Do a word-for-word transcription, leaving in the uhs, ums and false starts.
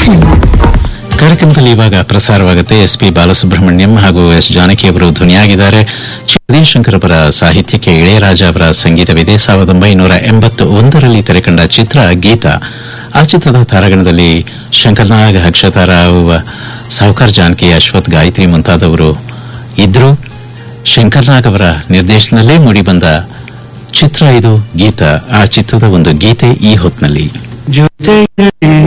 ಕಾರ್ಯಕ್ರಮದಲ್ಲಿ ಇವಾಗ ಪ್ರಸಾರವಾಗುತ್ತೆ. S P Balasubrahmanyam ಹಾಗೂ ಎಸ್ ಜಾನಕಿ ಅವರು ಧ್ವನಿಯಾಗಿದ್ದಾರೆ. ಜಗದೀಶ್ ಶಂಕರ್ ಅವರ ಸಾಹಿತ್ಯಕ್ಕೆ ಇಳೆಯರಾಜ ಅವರ ಸಂಗೀತವಿದೆ. ಸಾವಿರದ ಒಂಬೈನೂರ ಎಂಬತ್ತು ಒಂದರಲ್ಲಿ ತೆರೆಕಂಡ ಚಿತ್ರ ಗೀತ. ಆ ಚಿತ್ರದ ತಾರಾಗಣದಲ್ಲಿ ಶಂಕರ್ನಾಗ್, ಅಕ್ಷತಾ ರಾವ್, ಸಾಹುಕಾರ್ ಜಾನಕಿ, ಅಶ್ವಥ್, ಗಾಯತ್ರಿ ಮುಂತಾದವರು ಇದ್ರು. ಶಂಕರ್ನಾಗ್ ಅವರ ನಿರ್ದೇಶನದಲ್ಲೇ ಮೂಡಿಬಂದ ಚಿತ್ರ ಇದು ಗೀತ. ಆ ಚಿತ್ರದ ಒಂದು ಗೀತೆ ಈ ಹೊತ್ತಿನಲ್ಲಿ.